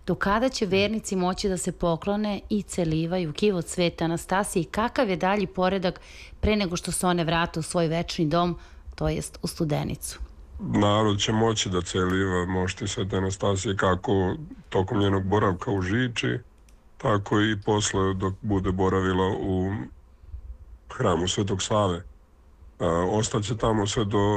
Do kada će vernici moći da se poklone i celivaju kivo Svete Anastasije i kakav je dalji poredak pre nego što se one vrate u svoj večni dom, to jest u Studenicu? Narod će moći da celiva mošti Svete Anastasije kako tokom njenog boravka u Žiči, tako i posle dok bude boravila u hramu Svetog Save. Ostaće tamo sve do